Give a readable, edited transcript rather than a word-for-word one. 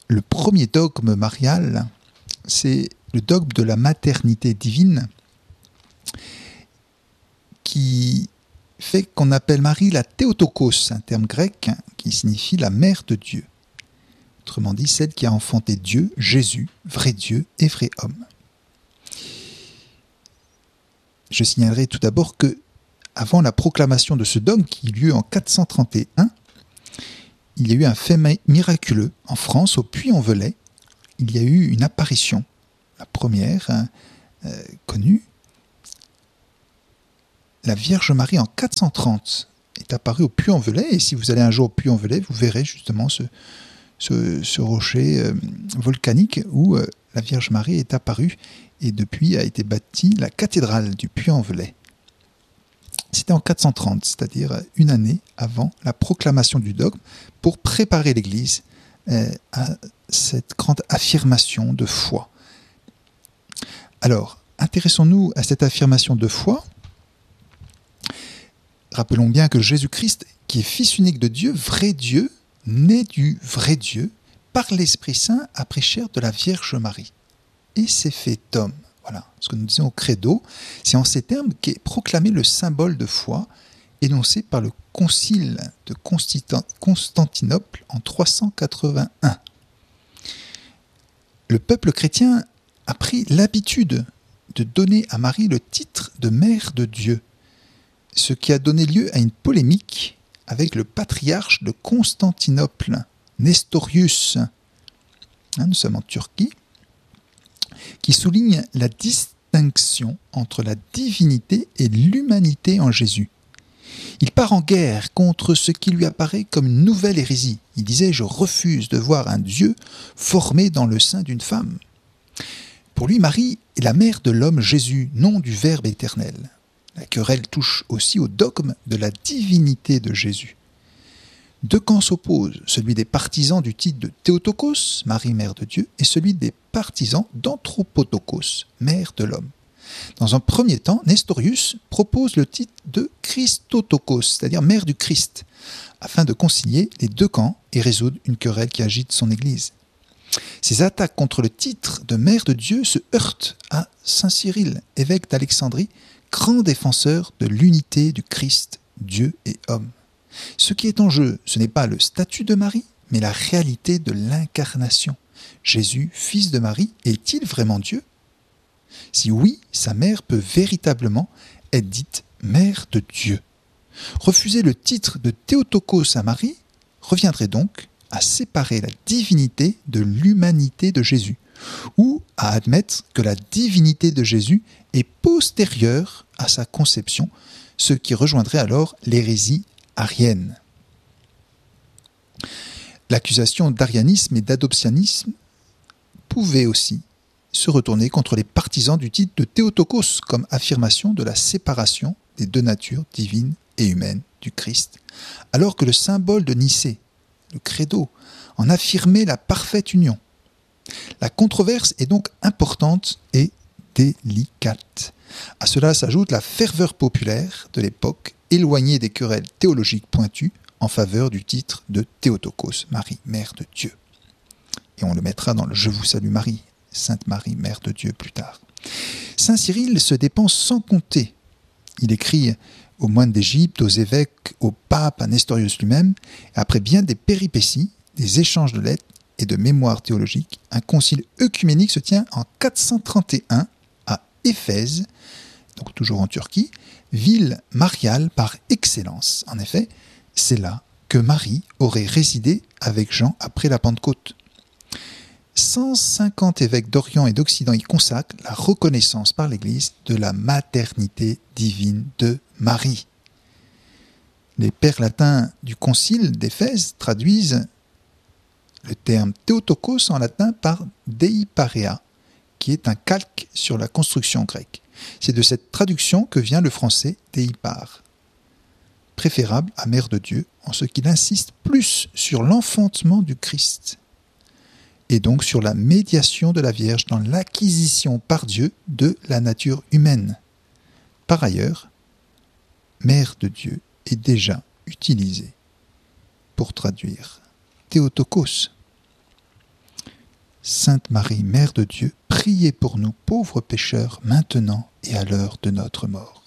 le premier dogme marial, c'est le dogme de la maternité divine qui fait qu'on appelle Marie la Théotokos, un terme grec qui signifie la mère de Dieu. Autrement dit, celle qui a enfanté Dieu, Jésus, vrai Dieu et vrai homme. Je signalerai tout d'abord que, avant la proclamation de ce dogme qui eut lieu en 431, il y a eu un fait miraculeux en France, au Puy-en-Velay. Il y a eu une apparition, la première connue. La Vierge Marie en 430 est apparue au Puy-en-Velay, et si vous allez un jour au Puy-en-Velay, vous verrez justement ce rocher volcanique où la Vierge Marie est apparue, et depuis a été bâtie la cathédrale du Puy-en-Velay. C'était en 430, c'est-à-dire une année avant la proclamation du dogme, pour préparer l'Église à cette grande affirmation de foi. Alors, intéressons-nous à cette affirmation de foi. Rappelons bien que Jésus-Christ, qui est Fils unique de Dieu, né du vrai Dieu, par l'Esprit Saint, a pris chair de la Vierge Marie et s'est fait homme. Voilà, ce que nous disons au credo, c'est en ces termes qu'est proclamé le symbole de foi énoncé par le concile de Constantinople en 381. Le peuple chrétien a pris l'habitude de donner à Marie le titre de mère de Dieu, ce qui a donné lieu à une polémique avec le patriarche de Constantinople, Nestorius, nous sommes en Turquie, qui souligne la distinction entre la divinité et l'humanité en Jésus. Il part en guerre contre ce qui lui apparaît comme une nouvelle hérésie. Il disait « Je refuse de voir un Dieu formé dans le sein d'une femme ». Pour lui, Marie est la mère de l'homme Jésus, non du Verbe éternel. La querelle touche aussi au dogme de la divinité de Jésus. Deux camps s'opposent, celui des partisans du titre de Théotokos, Marie mère de Dieu, et celui des partisans d'Anthropotokos, mère de l'homme. Dans un premier temps, Nestorius propose le titre de Christotokos, c'est-à-dire mère du Christ, afin de concilier les deux camps et résoudre une querelle qui agite son Église. Ces attaques contre le titre de mère de Dieu se heurtent à saint Cyril, évêque d'Alexandrie, grand défenseur de l'unité du Christ, Dieu et homme. Ce qui est en jeu, ce n'est pas le statut de Marie, mais la réalité de l'incarnation. Jésus, fils de Marie, est-il vraiment Dieu ? Si oui, sa mère peut véritablement être dite mère de Dieu. Refuser le titre de Théotokos à Marie reviendrait donc à séparer la divinité de l'humanité de Jésus, ou à admettre que la divinité de Jésus est postérieure à sa conception, ce qui rejoindrait alors l'hérésie arienne. L'accusation d'arianisme et d'adoptionnisme pouvait aussi se retourner contre les partisans du titre de Théotokos comme affirmation de la séparation des deux natures divines et humaines du Christ, alors que le symbole de Nicée, le credo, en affirmait la parfaite union. La controverse est donc importante et délicate. À cela s'ajoute la ferveur populaire de l'époque, éloignée des querelles théologiques pointues en faveur du titre de Théotokos, Marie, mère de Dieu. Et on le mettra dans le « Je vous salue Marie », Sainte Marie, mère de Dieu plus tard. Saint Cyril se dépense sans compter. Il écrit aux moines d'Égypte, aux évêques, au pape, à Nestorius lui-même, et après bien des péripéties, des échanges de lettres et de mémoires théologiques, un concile œcuménique se tient en 431 à Éphèse, donc toujours en Turquie, ville mariale par excellence. En effet, c'est là que Marie aurait résidé avec Jean après la Pentecôte. 150 évêques d'Orient et d'Occident y consacrent la reconnaissance par l'Église de la maternité divine de Marie. Les pères latins du concile d'Éphèse traduisent le terme Théotokos en latin par Dei Parea, qui est un calque sur la construction grecque. C'est de cette traduction que vient le français Dei Par, préférable à Mère de Dieu, en ce qu'il insiste plus sur l'enfantement du Christ, et donc sur la médiation de la Vierge dans l'acquisition par Dieu de la nature humaine. Par ailleurs, Mère de Dieu est déjà utilisée pour traduire Théotokos. Sainte Marie, Mère de Dieu, priez pour nous pauvres pécheurs, maintenant et à l'heure de notre mort.